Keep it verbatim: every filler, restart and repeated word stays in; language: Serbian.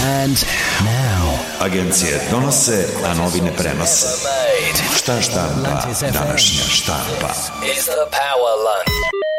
And now, Agencije donose, a novine prenose. Šta štampa današnja štampa? is the Power Lunch.